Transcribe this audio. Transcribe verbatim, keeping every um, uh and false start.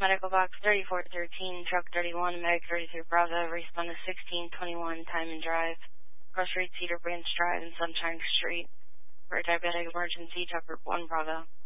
Medical box thirty-four thirteen, truck thirty-one, Medic thirty-three Bravo, respond to sixteen twenty-one, time and drive, cross street, Cedar Branch Drive, and Sunshine Street, for a diabetic emergency, truck group one Bravo.